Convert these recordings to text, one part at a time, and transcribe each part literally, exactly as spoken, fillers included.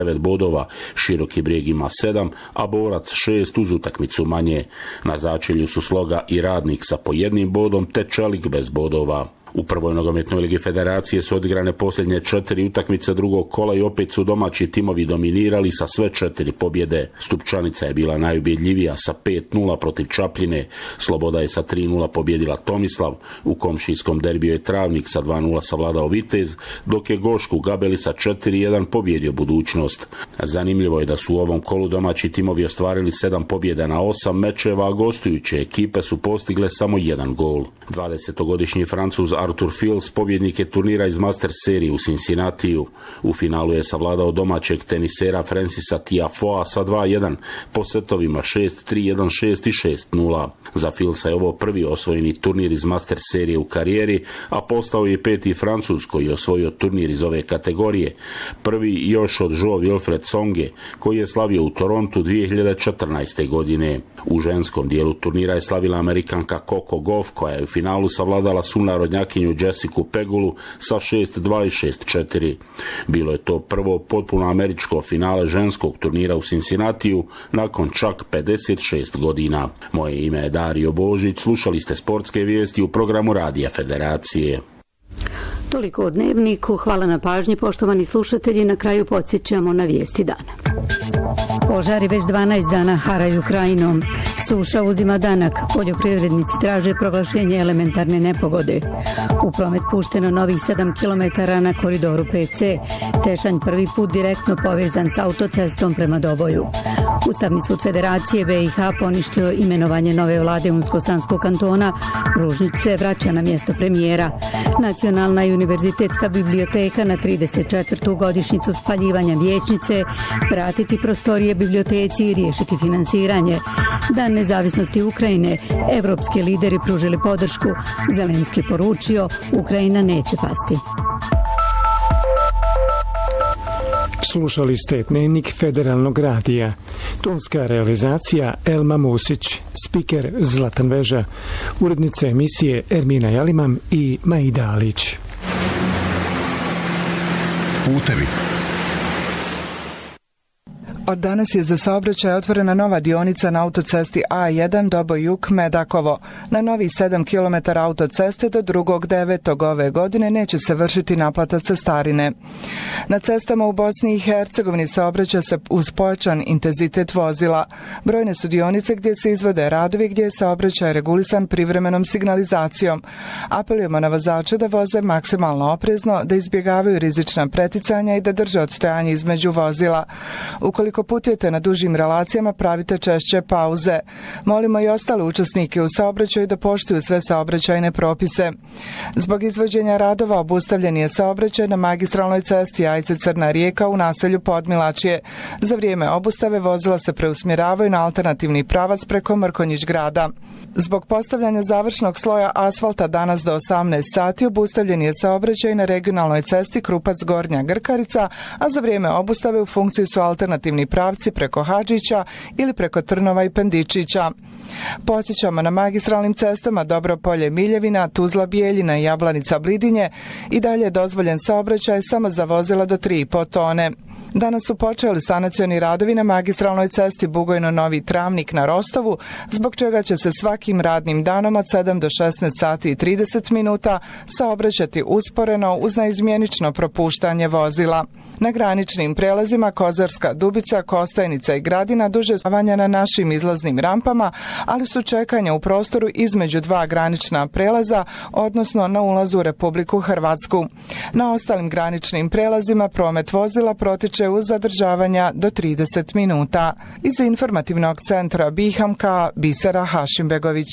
devet bodova, Široki Brijeg ima sedam, a Borac šest uz utakmicu manje. Na začelju su Sloga i Radnik sa po jednim bodom, te Čelik bez bodova. U prvoj nogometnoj ligi federacije su odigrane posljednje četiri utakmice drugog kola i opet su domaći timovi dominirali sa sve četiri pobjede. Stupčanica je bila najubjedljivija sa pet nula protiv Čapljine, Sloboda je sa tri nula pobjedila Tomislav, u komšijskom derbiju je Travnik sa dva nula savladao Vitez, dok je Gošku Gabeli sa četiri jedan pobjedio Budućnost. Zanimljivo je da su u ovom kolu domaći timovi ostvarili sedam pobjeda na osam mečeva, a gostujuće ekipe su postigle samo jedan gol. dvadesetogodišnji Francuz Arthur Fils pobjednik je turnira iz Master serije u Cincinnatiju. U finalu je savladao domaćeg tenisera Francisa Tiafoea sa dva jedan po setovima šest tri, jedan šest i šest nula. Za Filsa je ovo prvi osvojeni turnir iz Master serije u karijeri, a postao je peti Francuz koji je osvojio turnir iz ove kategorije. Prvi još od Jo Wilfred Tsonge, koji je slavio u Torontu dvije hiljade četrnaeste. godine. U ženskom dijelu turnira je slavila Amerikanka Coco Gauff, koja je u finalu savladala sunarodnjakinju Jessicu Pegulu sa šest dva i šest četiri. Bilo je to prvo potpuno američko finale ženskog turnira u Cincinnatiju nakon čak pedeset šest godina. Moje ime je Dario Božić, slušali ste sportske vijesti u programu Radija Federacije. Toliko o Dnevniku, hvala na pažnji poštovani slušatelji, na kraju podsjećamo na vijesti dana. Požari već dvanaest dana haraju krajinom. Suša uzima danak, poljoprivrednici traže proglašenje elementarne nepogode. U promet pušteno novih sedam kilometara na koridoru P C. Tešanj prvi put direktno povezan s autocestom prema Doboju. Ustavni sud Federacije B i H poništio imenovanje nove vlade Unsko-Sanskog kantona. Ružnić se vraća na mjesto premijera. Nacionalna i univerzitetska biblioteka na trideset četvrtu godišnjicu spaljivanja vijećnice, vratiti prostorije biblioteci i riješiti finansiranje. Dan nezavisnosti Ukrajine, evropski lideri pružili podršku. Zelenski poručio, Ukrajina neće pasti. Slušali ste Dnevnik Federalnog radija. Tonska realizacija Elma Musić, spiker Zlatan Veža, urednica emisije Ermina Jaliman i Maida Alić. Putevi. Od danas je za saobraćaj otvorena nova dionica na autocesti A jedan Doboj-Jug-Medakovo. Na novi sedam kilometara autoceste do drugog devetog ove godine neće se vršiti naplata cestarine. Na cestama u Bosni i Hercegovini saobraća se uz pojačan intenzitet vozila. Brojne su dionice gdje se izvode radovi, gdje je saobraćaj regulisan privremenom signalizacijom. Apelujemo na vozače da voze maksimalno oprezno, da izbjegavaju rizična preticanja i da drže odstojanje između vozila. Ukoliko putujete na dužim relacijama, pravite češće pauze. Molimo i ostale učesnike u saobraćaju da poštuju sve saobraćajne propise. Zbog izvođenja radova obustavljen je saobraćaj na magistralnoj cesti Ajce-Crna Rijeka u naselju Podmilačje. Za vrijeme obustave vozila se preusmjeravaju na alternativni pravac preko Mrkonjić grada. Zbog postavljanja završnog sloja asfalta danas do osamnaest sati obustavljen je saobraćaj na regionalnoj cesti Krupac-Gornja Grkarica, a za vrijeme obustave u funkciji su alternativni pravci preko Hadžića ili preko Trnova i Pendičića. Podsjećamo, na magistralnim cestama Dobropolje-Miljevina, Tuzla-Bijeljina i Jablanica-Blidinje i dalje je dozvoljen saobraćaj samo za vozila do tri i po tone. Danas su počeli sanacioni radovi na magistralnoj cesti Bugojno-Novi Travnik na Rostovu, zbog čega će se svakim radnim danom od sedam do šesnaest sati i trideset minuta saobraćati usporeno uz neizmjenično propuštanje vozila. Na graničnim prelazima Kozarska Dubica, Kostajnica i Gradina duže stavanja na našim izlaznim rampama, ali su čekanja u prostoru između dva granična prelaza, odnosno na ulazu u Republiku Hrvatsku. Na ostalim graničnim prelazima promet vozila protiče uz zadržavanja do trideset minuta. Iz informativnog centra Bihamka, Bisera Hašimbegović.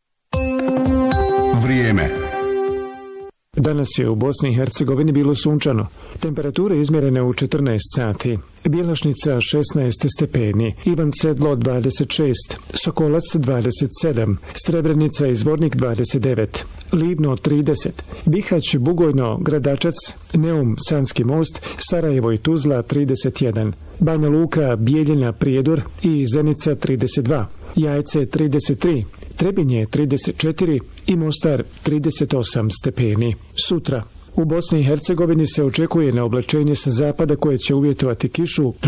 Vrijeme. Danas je u Bosni i Hercegovini bilo sunčano. Temperature izmjerene u četrnaest sati. Bjelašnica šesnaest stepeni, Ivan Sedlo dvadeset šest, Sokolac dvadeset sedam, Srebrenica i Zvornik dvadeset devet, Livno trideset, Bihać, Bugojno, Gradačac, Neum, Sanski most, Sarajevo i Tuzla trideset jedan, Banja Luka, Bijeljina, Prijedor i Zenica trideset dva, Jajce trideset tri, Trebinje trideset četiri i Mostar trideset osam stepeni. Sutra u Bosni i Hercegovini se očekuje na oblačenje sa zapada koje će uvjetovati kišu.